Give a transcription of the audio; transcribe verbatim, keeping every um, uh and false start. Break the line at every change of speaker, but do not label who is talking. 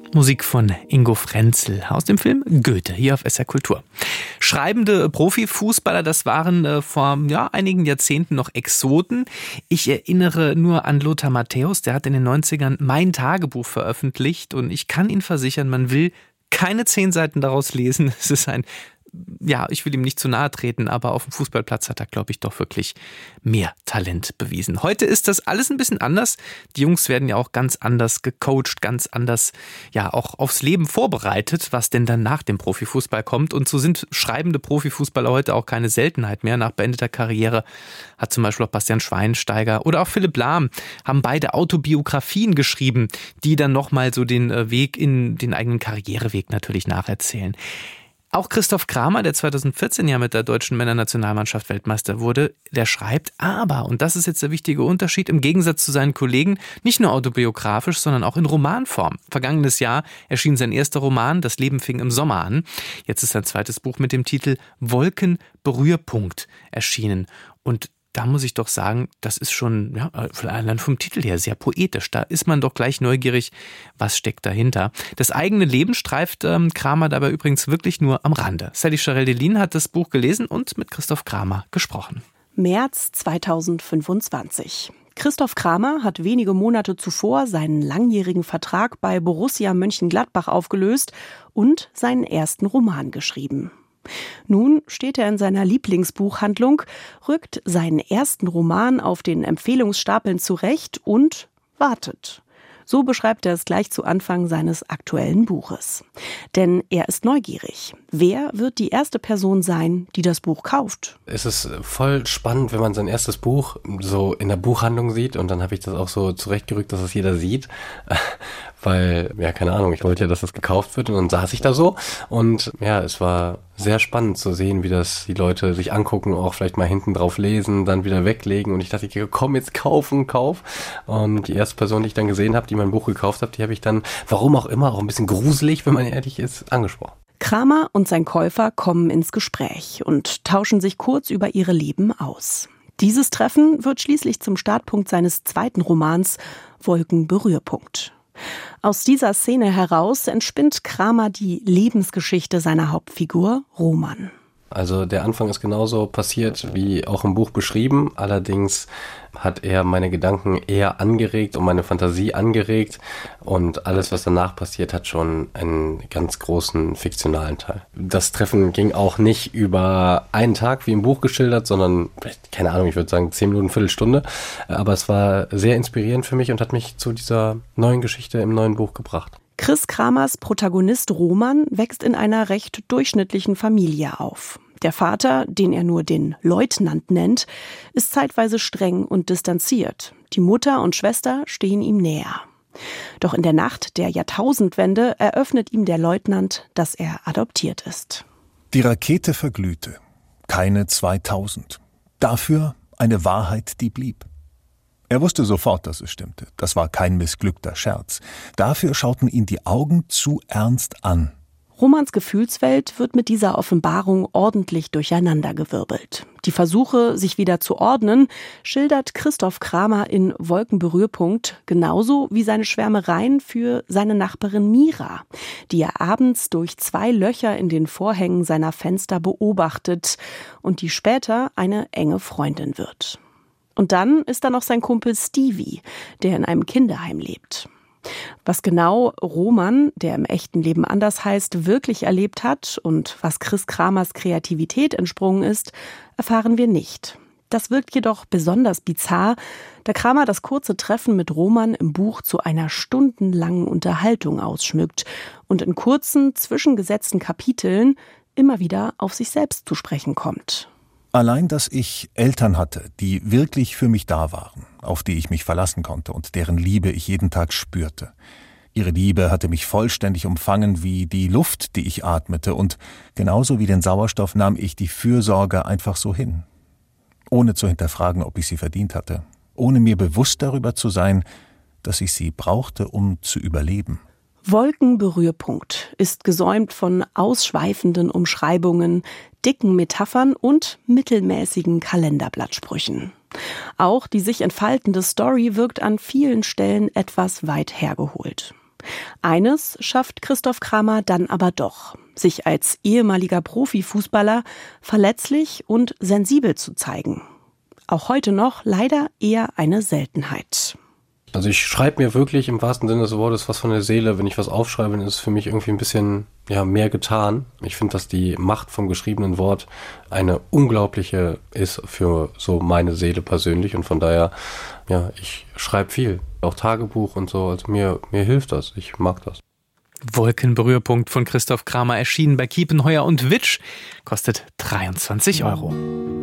Musik von Ingo Frenzel aus dem Film Goethe, hier auf S R Kultur. Schreibende Profifußballer, das waren äh, vor ja, einigen Jahrzehnten noch Exoten. Ich erinnere nur an Lothar Matthäus, der hat in den neunzigern mein Tagebuch veröffentlicht und ich kann Ihnen versichern, man will keine zehn Seiten daraus lesen. Es ist ein Ja, ich will ihm nicht zu nahe treten, aber auf dem Fußballplatz hat er, glaube ich, doch wirklich mehr Talent bewiesen. Heute ist das alles ein bisschen anders. Die Jungs werden ja auch ganz anders gecoacht, ganz anders, ja, auch aufs Leben vorbereitet, was denn dann nach dem Profifußball kommt. Und so sind schreibende Profifußballer heute auch keine Seltenheit mehr. Nach beendeter Karriere hat zum Beispiel auch Bastian Schweinsteiger oder auch Philipp Lahm haben beide Autobiografien geschrieben, die dann nochmal so den Weg in den eigenen Karriereweg natürlich nacherzählen. Auch Christoph Kramer, der zweitausendvierzehn ja mit der deutschen Männernationalmannschaft Weltmeister wurde, der schreibt aber, und das ist jetzt der wichtige Unterschied, im Gegensatz zu seinen Kollegen, nicht nur autobiografisch, sondern auch in Romanform. Vergangenes Jahr erschien sein erster Roman, Das Leben fing im Sommer an. Jetzt ist sein zweites Buch mit dem Titel Wolken Berührpunkt erschienen. Und da muss ich doch sagen, das ist schon, ja, allein vom Titel her sehr poetisch. Da ist man doch gleich neugierig, was steckt dahinter. Das eigene Leben streift ähm, Kramer dabei übrigens wirklich nur am Rande. Sally Charel-Delin hat das Buch gelesen und mit Christoph Kramer gesprochen.
März zweitausendfünfundzwanzig. Christoph Kramer hat wenige Monate zuvor seinen langjährigen Vertrag bei Borussia Mönchengladbach aufgelöst und seinen ersten Roman geschrieben. Nun steht er in seiner Lieblingsbuchhandlung, rückt seinen ersten Roman auf den Empfehlungsstapeln zurecht und wartet. So beschreibt er es gleich zu Anfang seines aktuellen Buches. Denn er ist neugierig. Wer wird die erste Person sein, die das Buch kauft?
Es ist voll spannend, wenn man sein erstes Buch so in der Buchhandlung sieht. Und dann habe ich das auch so zurechtgerückt, dass es jeder sieht. Weil, ja, keine Ahnung, ich wollte ja, dass das gekauft wird. Und dann saß ich da so. Und ja, es war sehr spannend zu sehen, wie das die Leute sich angucken, auch vielleicht mal hinten drauf lesen, dann wieder weglegen. Und ich dachte, ich komm jetzt kaufen, kauf. Und die erste Person, die ich dann gesehen habe, die mein Buch gekauft hat, die habe ich dann, warum auch immer, auch ein bisschen gruselig, wenn man ehrlich ist, angesprochen.
Kramer und sein Käufer kommen ins Gespräch und tauschen sich kurz über ihre Leben aus. Dieses Treffen wird schließlich zum Startpunkt seines zweiten Romans Wolken Berührpunkt. Aus dieser Szene heraus entspinnt Kramer die Lebensgeschichte seiner Hauptfigur Roman.
Also der Anfang ist genauso passiert wie auch im Buch beschrieben. Allerdings hat er meine Gedanken eher angeregt und meine Fantasie angeregt. Und alles, was danach passiert, hat schon einen ganz großen fiktionalen Teil. Das Treffen ging auch nicht über einen Tag wie im Buch geschildert, sondern, keine Ahnung, ich würde sagen zehn Minuten, Viertelstunde. Aber es war sehr inspirierend für mich und hat mich zu dieser neuen Geschichte im neuen Buch gebracht.
Chris Kramers Protagonist Roman wächst in einer recht durchschnittlichen Familie auf. Der Vater, den er nur den Leutnant nennt, ist zeitweise streng und distanziert. Die Mutter und Schwester stehen ihm näher. Doch in der Nacht der Jahrtausendwende eröffnet ihm der Leutnant, dass er adoptiert ist.
Die Rakete verglühte. Keine zweitausend. Dafür eine Wahrheit, die blieb. Er wusste sofort, dass es stimmte. Das war kein missglückter Scherz. Dafür schauten ihn die Augen zu ernst an.
Romans Gefühlswelt wird mit dieser Offenbarung ordentlich durcheinandergewirbelt. Die Versuche, sich wieder zu ordnen, schildert Christoph Kramer in Wolken Berührpunkt, genauso wie seine Schwärmereien für seine Nachbarin Mira, die er abends durch zwei Löcher in den Vorhängen seiner Fenster beobachtet und die später eine enge Freundin wird. Und dann ist da noch sein Kumpel Stevie, der in einem Kinderheim lebt. Was genau Roman, der im echten Leben anders heißt, wirklich erlebt hat und was Chris Kramers Kreativität entsprungen ist, erfahren wir nicht. Das wirkt jedoch besonders bizarr, da Kramer das kurze Treffen mit Roman im Buch zu einer stundenlangen Unterhaltung ausschmückt und in kurzen, zwischengesetzten Kapiteln immer wieder auf sich selbst zu sprechen kommt.
Allein, dass ich Eltern hatte, die wirklich für mich da waren, auf die ich mich verlassen konnte und deren Liebe ich jeden Tag spürte. Ihre Liebe hatte mich vollständig umfangen wie die Luft, die ich atmete, und genauso wie den Sauerstoff nahm ich die Fürsorge einfach so hin. Ohne zu hinterfragen, ob ich sie verdient hatte. Ohne mir bewusst darüber zu sein, dass ich sie brauchte, um zu überleben.
Wolkenberührpunkt ist gesäumt von ausschweifenden Umschreibungen, dicken Metaphern und mittelmäßigen Kalenderblattsprüchen. Auch die sich entfaltende Story wirkt an vielen Stellen etwas weit hergeholt. Eines schafft Christoph Kramer dann aber doch, sich als ehemaliger Profifußballer verletzlich und sensibel zu zeigen. Auch heute noch leider eher eine Seltenheit.
Also ich schreibe mir wirklich im wahrsten Sinne des Wortes was von der Seele. Wenn ich was aufschreibe, dann ist es für mich irgendwie ein bisschen ja, mehr getan. Ich finde, dass die Macht vom geschriebenen Wort eine unglaubliche ist für so meine Seele persönlich. Und von daher, ja, ich schreibe viel. Auch Tagebuch und so. Also mir, mir hilft das. Ich mag das.
Wolkenberührpunkt von Christoph Kramer, erschienen bei Kiepenheuer und Witsch, kostet dreiundzwanzig Euro.